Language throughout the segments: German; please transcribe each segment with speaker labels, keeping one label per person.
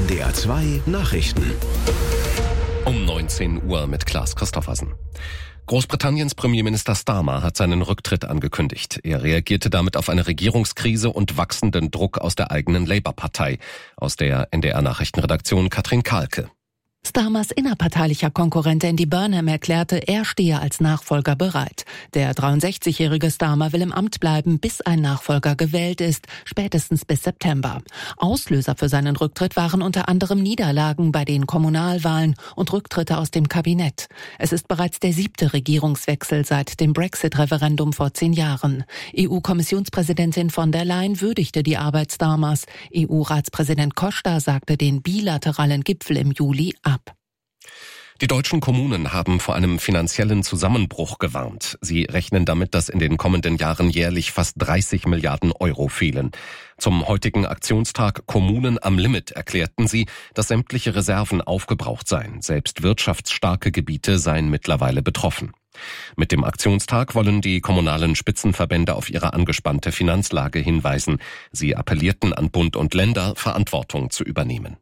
Speaker 1: NDR 2 Nachrichten.
Speaker 2: Um 19 Uhr mit Klaas Christoffersen. Großbritanniens Premierminister Starmer hat seinen Rücktritt angekündigt. Er reagierte damit auf eine Regierungskrise und wachsenden Druck aus der eigenen Labour-Partei. Aus der NDR-Nachrichtenredaktion Katrin Kahlke.
Speaker 3: Starmers innerparteilicher Konkurrent Andy Burnham erklärte, er stehe als Nachfolger bereit. Der 63-jährige Starmer will im Amt bleiben, bis ein Nachfolger gewählt ist, spätestens bis September. Auslöser für seinen Rücktritt waren unter anderem Niederlagen bei den Kommunalwahlen und Rücktritte aus dem Kabinett. Es ist bereits der 7. Regierungswechsel seit dem Brexit-Referendum vor 10 Jahren. EU-Kommissionspräsidentin von der Leyen würdigte die Arbeit Starmers. EU-Ratspräsident Costa sagte den bilateralen Gipfel im Juli ab.
Speaker 2: Die deutschen Kommunen haben vor einem finanziellen Zusammenbruch gewarnt. Sie rechnen damit, dass in den kommenden Jahren jährlich fast 30 Milliarden Euro fehlen. Zum heutigen Aktionstag Kommunen am Limit erklärten sie, dass sämtliche Reserven aufgebraucht seien. Selbst wirtschaftsstarke Gebiete seien mittlerweile betroffen. Mit dem Aktionstag wollen die kommunalen Spitzenverbände auf ihre angespannte Finanzlage hinweisen. Sie appellierten an Bund und Länder, Verantwortung zu übernehmen.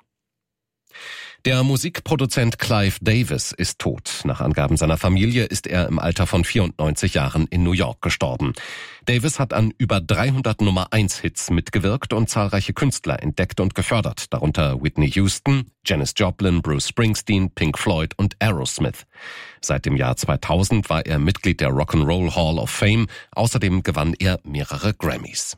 Speaker 2: Der Musikproduzent Clive Davis ist tot. Nach Angaben seiner Familie ist er im Alter von 94 Jahren in New York gestorben. Davis hat an über 300 Nummer-1-Hits mitgewirkt und zahlreiche Künstler entdeckt und gefördert, darunter Whitney Houston, Janis Joplin, Bruce Springsteen, Pink Floyd und Aerosmith. Seit dem Jahr 2000 war er Mitglied der Rock'n'Roll Hall of Fame. Außerdem gewann er mehrere Grammys.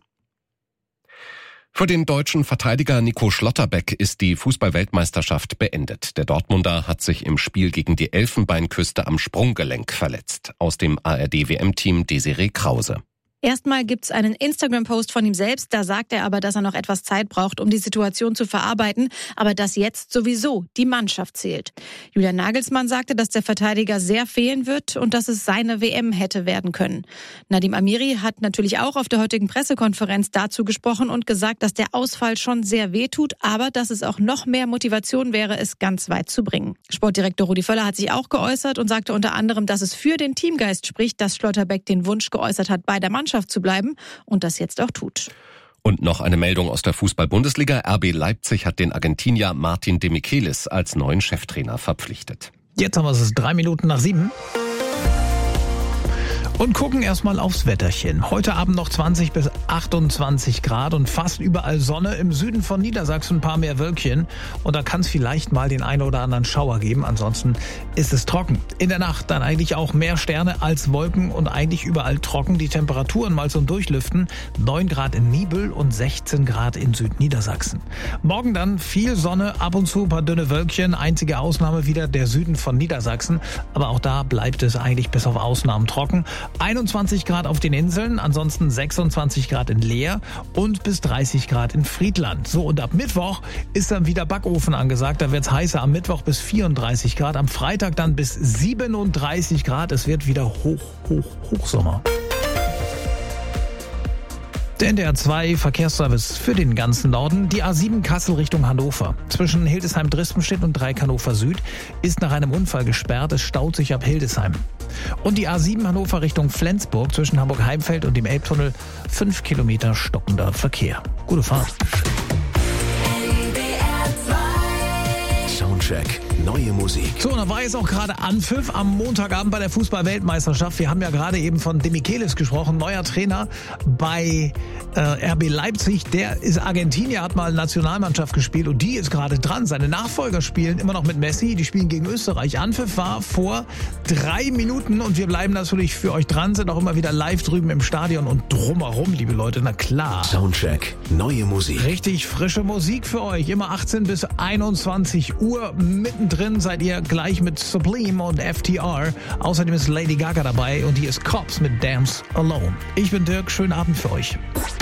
Speaker 2: Für den deutschen Verteidiger Nico Schlotterbeck ist die Fußball-Weltmeisterschaft beendet. Der Dortmunder hat sich im Spiel gegen die Elfenbeinküste am Sprunggelenk verletzt. Aus dem ARD-WM-Team Desiree Krause.
Speaker 4: Erstmal gibt's einen Instagram-Post von ihm selbst, da sagt er aber, dass er noch etwas Zeit braucht, um die Situation zu verarbeiten, aber dass jetzt sowieso die Mannschaft zählt. Julian Nagelsmann sagte, dass der Verteidiger sehr fehlen wird und dass es seine WM hätte werden können. Nadim Amiri hat natürlich auch auf der heutigen Pressekonferenz dazu gesprochen und gesagt, dass der Ausfall schon sehr wehtut, aber dass es auch noch mehr Motivation wäre, es ganz weit zu bringen. Sportdirektor Rudi Völler hat sich auch geäußert und sagte unter anderem, dass es für den Teamgeist spricht, dass Schlotterbeck den Wunsch geäußert hat, bei der Mannschaft zu bleiben und das jetzt auch tut.
Speaker 2: Und noch eine Meldung aus der Fußball-Bundesliga. RB Leipzig hat den Argentinier Martin de Michelis als neuen Cheftrainer verpflichtet.
Speaker 5: Jetzt haben wir es 7:03. Und gucken erstmal aufs Wetterchen. Heute Abend noch 20 bis 28 Grad und fast überall Sonne. Im Süden von Niedersachsen ein paar mehr Wölkchen. Und da kann es vielleicht mal den einen oder anderen Schauer geben. Ansonsten ist es trocken. In der Nacht dann eigentlich auch mehr Sterne als Wolken und eigentlich überall trocken. Die Temperaturen mal zum Durchlüften. 9 Grad in Nibel und 16 Grad in Südniedersachsen. Morgen dann viel Sonne, ab und zu ein paar dünne Wölkchen. Einzige Ausnahme wieder der Süden von Niedersachsen. Aber auch da bleibt es eigentlich bis auf Ausnahmen trocken. 21 Grad auf den Inseln, ansonsten 26 Grad in Leer und bis 30 Grad in Friedland. So, und ab Mittwoch ist dann wieder Backofen angesagt. Da wird's heißer, am Mittwoch bis 34 Grad, am Freitag dann bis 37 Grad. Es wird wieder Hochsommer. Der NDR 2 Verkehrsservice für den ganzen Norden. Die A7 Kassel Richtung Hannover. Zwischen Hildesheim-Drispenstedt und Dreieck-Hannover Süd ist nach einem Unfall gesperrt. Es staut sich ab Hildesheim. Und die A7 Hannover Richtung Flensburg zwischen Hamburg-Heimfeld und dem Elbtunnel 5 Kilometer stockender Verkehr. Gute Fahrt.
Speaker 1: Soundcheck, neue Musik.
Speaker 5: So, und da war jetzt auch gerade Anpfiff am Montagabend bei der Fußball-Weltmeisterschaft. Wir haben ja gerade eben von de Michelis gesprochen, neuer Trainer bei RB Leipzig. Der ist Argentinier, hat mal Nationalmannschaft gespielt und die ist gerade dran. Seine Nachfolger spielen immer noch mit Messi, die spielen gegen Österreich. Anpfiff war vor 3 Minuten und wir bleiben natürlich für euch dran, sind auch immer wieder live drüben im Stadion und drumherum, liebe Leute, na klar.
Speaker 1: Soundcheck, neue Musik.
Speaker 5: Richtig frische Musik für euch, immer 18 bis 21 Uhr. Mittendrin seid ihr gleich mit Sublime und FTR. Außerdem ist Lady Gaga dabei und die ist Cops mit Dance Alone. Ich bin Dirk, schönen Abend für euch.